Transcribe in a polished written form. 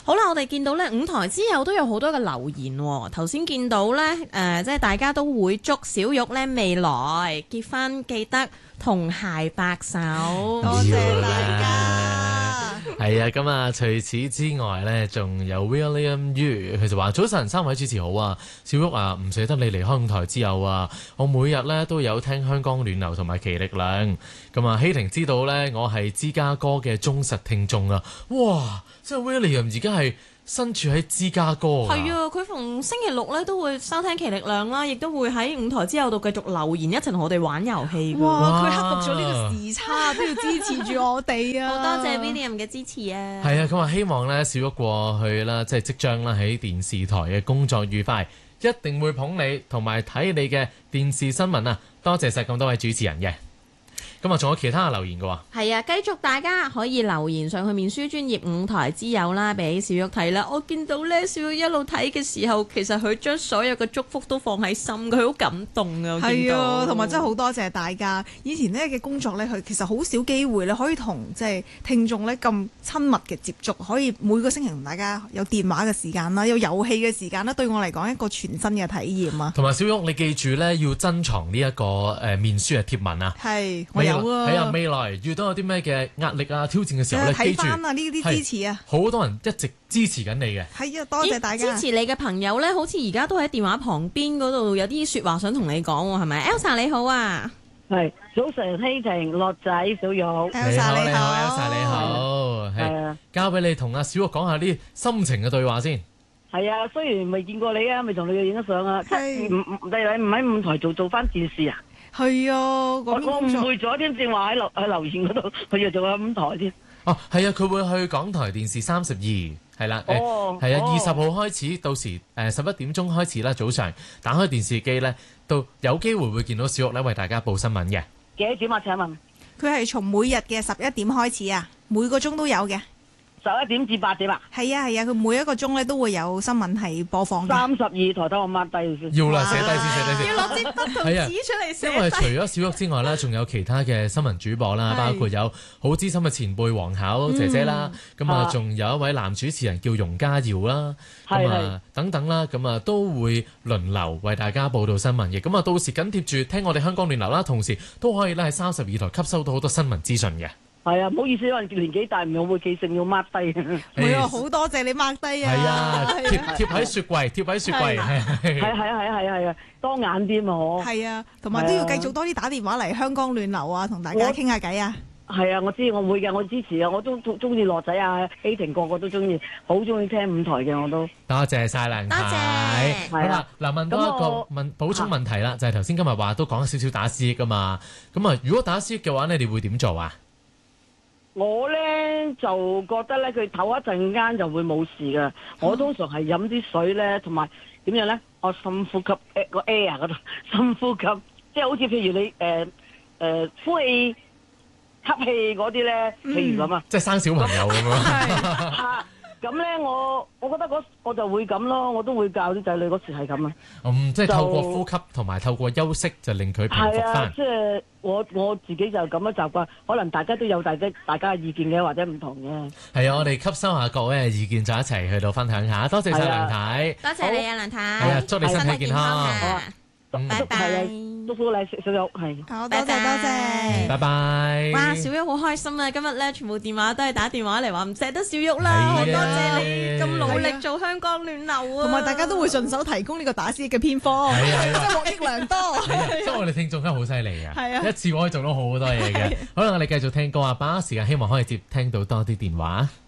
好啦，我哋見到咧五台之友都有好多嘅留言喎。頭先見到咧即係大家都會祝小玉咧未來結婚記得同鞋白手， 多謝大家。 係啊，咁啊，除此之外咧，仲有 William Yu， 佢就話：早晨，三位主持好啊，小玉啊，唔捨得你離開五台之友啊，我每日咧都有聽香港暖流同埋奇力量。咁啊，希婷知道咧，我係芝加哥嘅忠實聽眾啊，哇！即係 William 而家係身處喺芝加哥㗎。 係啊，佢逢星期六咧都會收聽奇力量啦，亦都會喺五台之友度繼續留言，一齊同我哋玩遊戲㗎。 哇！佢克服咗呢個時差，都要支持住我哋啊！ 好多謝 William 嘅支持啊！ 係啊，佢話希望咧小玉過去啦，即係即將啦喺電視台嘅工作愉快，一定會捧你同埋睇你嘅電視新聞啊！多謝晒咁多位主持人嘅。咁啊，仲有其他嘅留言嘅喎。 係啊，繼續大家可以留言上去面書專頁五台之友啦，俾小玉睇啦。我見到咧，小玉一路睇嘅時候，其實佢將所有嘅祝福都放喺心，佢好感動啊！ 係啊，同埋真係好多謝大家。以前呢嘅工作咧，佢其實好少機會咧，可以同即係聽眾咧咁親密嘅接觸，可以每個星期同大家有電話嘅時間啦，有遊戲嘅時間啦，對我嚟講一個全新嘅體驗啊！ 同埋小玉，你記住咧，要珍藏呢一個面書嘅貼文啊！ 係，我有啊。 係啊，未來遇到有啲咩嘅壓力啊、挑戰嘅時候咧，記住睇翻啊呢啲支持啊！ 好多人一直支持緊你嘅。 係啊，多謝大家。 支持你嘅朋友咧，好似而家都喺電話旁邊嗰度有啲説話想同你講喎，係咪 ？Elsa 你好啊！ 係早晨，希婷、樂仔、小玉。 Elsa 你好 ，Elsa 你好，係啊， 交俾你同阿小玉講下啲心情嘅對話先。 係啊，雖然未見過你啊，未同你影得相啊， 係你唔喺舞台做翻電視啊？ 係啊， 我誤會咗添，正話喺留言嗰度，佢又做緊舞台添。 哦，係啊，佢會去港台電視32，係啦，係啊，20號開始，到時11點鐘開始啦，早上打開電視機咧，到有機會會見到小玉咧為大家報新聞嘅。 幾多點啊？請問佢係從每日嘅11點開始啊，每個鐘都有嘅。 11點至8點啊？ 係啊係啊，佢每一個鐘咧都會有新聞係播放嘅。 32台等我抹低先。 要啦，寫低先。 要攞支筆同紙出嚟寫。 因為除咗小玉之外咧，仲有其他嘅新聞主播啦，包括有好資深嘅前輩黃巧姐姐啦，咁啊仲有一位男主持人叫容家耀啦，咁啊等等啦，咁啊都會輪流為大家報道新聞嘅。咁啊到時緊貼住聽我哋香港暖流啦，同時都可以咧喺32台吸收到好多新聞資訊嘅。 係啊，唔好意思，因為年紀大，唔係我會記性，要 mark 低。 係啊，好多謝你 mark 低啊！ 係啊，貼喺雪櫃， 係啊，多眼啲嘛，我係啊，同埋都要繼續多啲打電話嚟香港暖流啊，同大家傾下偈啊！ 係啊，我知我會嘅，我支持啊，我都中意樂仔啊，希婷個個都中意，好中意聽五台嘅我都。 多謝晒梁太。好啦，嗱問多一個補充問題啦，就係頭先今日話都講少少打思噎㗎嘛，咁啊如果打思噎嘅話，你哋會點做啊？ 我咧就覺得咧，佢唞一陣間就會冇事噶。我通常係飲啲水咧，同埋點樣咧？我深呼吸個 air 嗰度，深呼吸，即係好似譬如你呼氣、吸氣嗰啲咧，譬如咁啊， 即係生小朋友咁樣。 咁咧，我覺得我就會咁咯，我都會教啲仔女嗰時係咁啊。 即係透過呼吸同埋透過休息就令佢平復翻。 即係我自己就咁樣習慣，可能大家都有大家嘅意見嘅，或者唔同嘅。 係啊，我哋吸收下各位嘅意見，就一齊去到分享下。多謝晒梁太， 多謝你啊，梁太。 係啊，祝你身體健康。 拜拜。 祝福你小玉係。 好，多謝多謝。 拜拜。 哇，小玉好開心啊！今日咧全部電話都係打電話嚟話唔捨得小玉啦，好多謝你咁努力做香港暖流啊！ 同埋大家都會順手提供呢個打思噎嘅偏方，真係獲益良多。 即係我哋聽眾真係好犀利啊！ 係啊， 一次可以做到好多嘢嘅。好啦，我哋繼續聽歌啊！把握時間，希望可以接聽到多啲電話。